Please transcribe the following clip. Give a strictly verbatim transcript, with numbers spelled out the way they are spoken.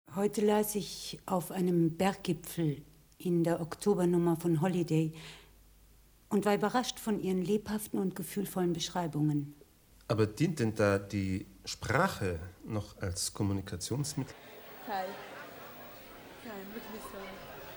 Heute las ich auf einem Berggipfel in der Oktobernummer von Holiday und war überrascht von ihren lebhaften und gefühlvollen Beschreibungen. Aber dient denn da die Sprache noch als Kommunikationsmittel? Nein. Nein, wirklich nicht so.